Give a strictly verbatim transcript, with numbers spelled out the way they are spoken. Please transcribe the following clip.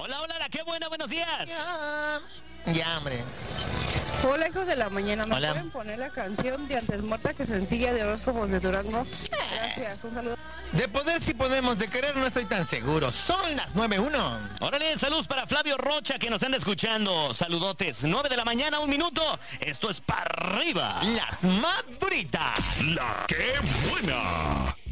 Hola, hola, la qué buena, buenos días. Ya, ya hombre. Hola, hijos de la mañana. ¿Me Hola. pueden poner la canción de Antes Muerta que sencilla de Horóscopos de Durango? Gracias, un saludo. De poder sí podemos, de querer no estoy tan seguro. Son las nueve uno. Órale, saludos para Flavio Rocha que nos anda escuchando. Saludotes, nueve de la mañana, un minuto. Esto es para arriba. Las maduritas. La que buena.